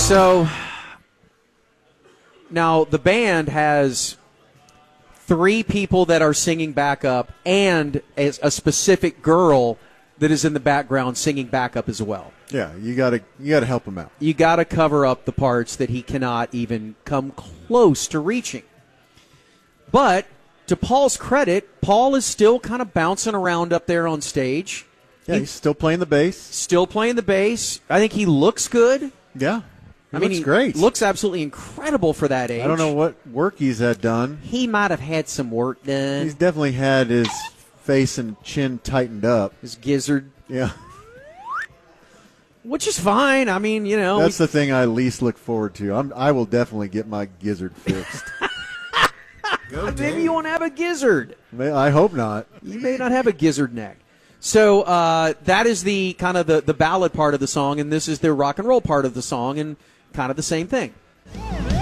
So now the band has 3 people that are singing backup and a specific girl that is in the background singing backup as well. Yeah, you gotta help him out. You got to cover up the parts that he cannot even come close to reaching. But to Paul's credit, Paul is still kind of bouncing around up there on stage. Yeah, he's still playing the bass. Still playing the bass. I think he looks good. Yeah, I mean, looks great. Looks absolutely incredible for that age. I don't know what work he's had done. He might have had some work done. He's definitely had his face and chin tightened up. His gizzard. Yeah. Which is fine. I mean, you know. That's the thing I least look forward to. I will definitely get my gizzard fixed. Maybe you won't have a gizzard. I hope not. You may not have a gizzard neck. So that is the kind of the ballad part of the song, and this is the rock and roll part of the song, and kind of the same thing.